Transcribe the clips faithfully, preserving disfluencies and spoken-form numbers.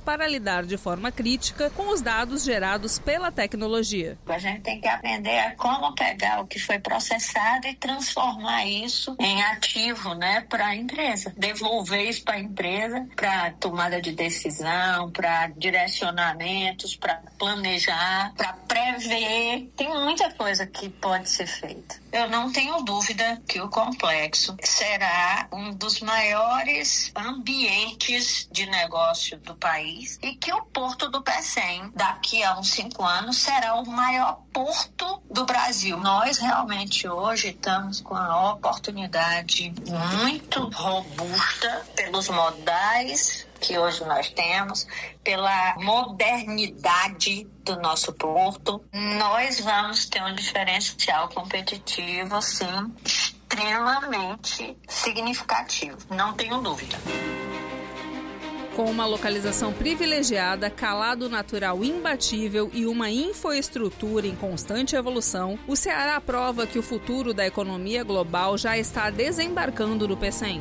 para lidar de forma crítica com os dados gerados pela tecnologia. A gente tem que aprender a como pegar o que foi processado e transformar isso em ativo, né, para a empresa. Devolver isso para a empresa, para tomada de decisão, para direcionamentos, para planejar, para prever. Tem muita coisa que pode ser feita. Eu não tenho dúvida que o complexo será um dos maiores ambientes de negócio do país e que o Porto do Pecém, daqui a uns cinco anos, será o maior porto do Brasil. Nós realmente hoje estamos com a oportunidade muito robusta pelos modais que hoje nós temos, pela modernidade do nosso porto. Nós vamos ter um diferencial competitivo, sim, extremamente significativo, não tenho dúvida. Com uma localização privilegiada, calado natural imbatível e uma infraestrutura em constante evolução, o Ceará prova que o futuro da economia global já está desembarcando no Pecém.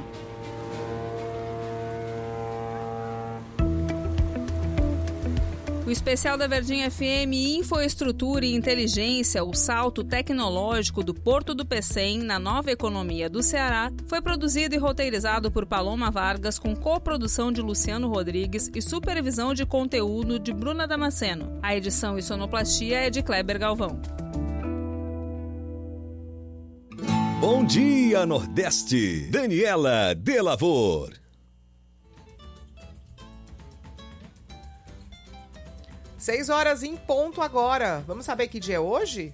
O especial da Verdinha F M Infraestrutura e Inteligência, o salto tecnológico do Porto do Pecém na nova economia do Ceará, foi produzido e roteirizado por Paloma Vargas com coprodução de Luciano Rodrigues e supervisão de conteúdo de Bruna Damasceno. A edição e sonoplastia é de Kleber Galvão. Bom dia, Nordeste! Daniela Delavor. Seis horas em ponto agora. Vamos saber que dia é hoje?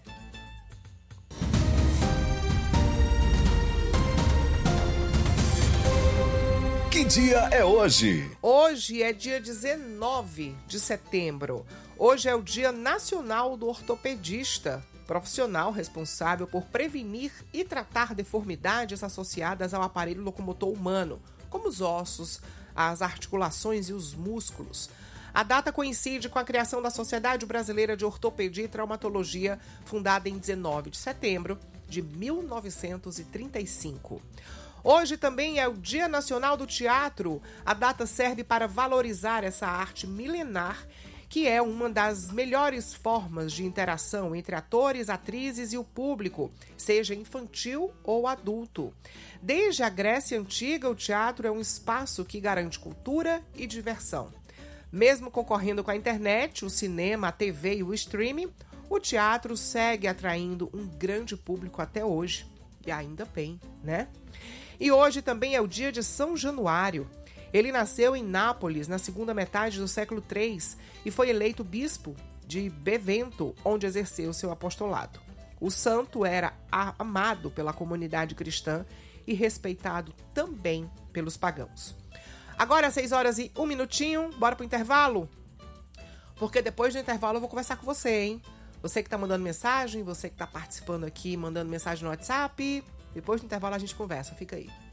Que dia é hoje? Hoje é dia dezenove de setembro. Hoje é o Dia Nacional do Ortopedista, profissional responsável por prevenir e tratar deformidades associadas ao aparelho locomotor humano, como os ossos, as articulações e os músculos. A data coincide com a criação da Sociedade Brasileira de Ortopedia e Traumatologia, fundada em dezenove de setembro de mil novecentos e trinta e cinco. Hoje também é o Dia Nacional do Teatro. A data serve para valorizar essa arte milenar, que é uma das melhores formas de interação entre atores, atrizes e o público, seja infantil ou adulto. Desde a Grécia Antiga, o teatro é um espaço que garante cultura e diversão. Mesmo concorrendo com a internet, o cinema, a T V e o streaming, o teatro segue atraindo um grande público até hoje. E ainda bem, né? E hoje também é o dia de São Januário. Ele nasceu em Nápoles na segunda metade do século três e foi eleito bispo de Bevento, onde exerceu seu apostolado. O santo era amado pela comunidade cristã e respeitado também pelos pagãos. Agora, seis horas e um minutinho, bora pro intervalo? Porque depois do intervalo eu vou conversar com você, hein? Você que tá mandando mensagem, você que tá participando aqui, mandando mensagem no WhatsApp. Depois do intervalo a gente conversa, fica aí.